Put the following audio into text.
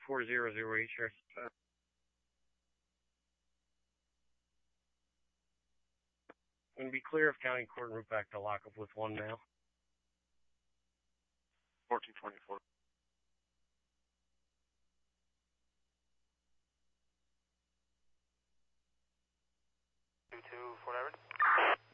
4008, Sheriff. Going to be clear of county court and route back to lockup with one male. 1424. 22, Fort Everett.